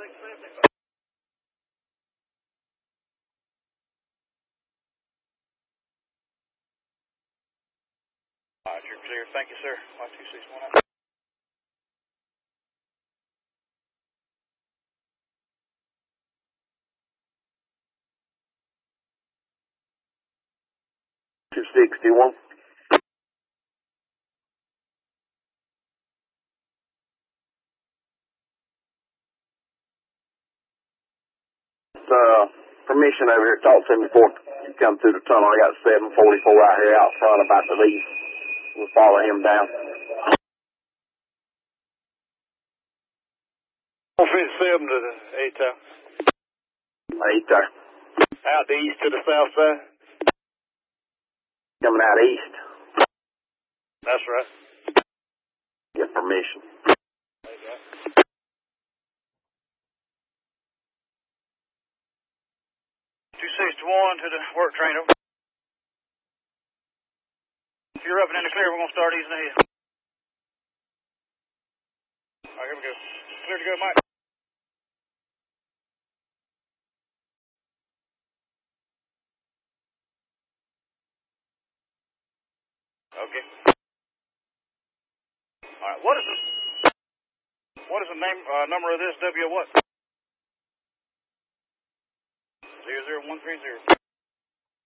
All right, you're clear. Thank you, sir. 12619. $261. Permission over here. Talk to me before you come through the tunnel. I got 744 out here out front about to leave. We'll follow him down. 157 to the 8 tower. 8 there. Out the east to the south side. Coming out east. That's right. Get permission. 261 to the work train. Over. If you're up and in the clear, we're going to start easing ahead. All right, here we go. Clear to go, Mike. Okay. All right, what is the name, number of this? W what? 00130.